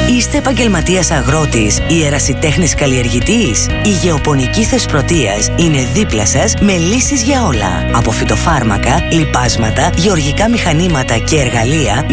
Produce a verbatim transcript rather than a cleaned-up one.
Είστε επαγγελματίας αγρότης ή ερασιτέχνης καλλιεργητής? Η Γεωπονική Θεσπρωτείας είναι δίπλα σας με λύσεις για όλα. Από φυτοφάρμακα, λιπάσματα, γεωργικά μηχανήματα και εργαλεία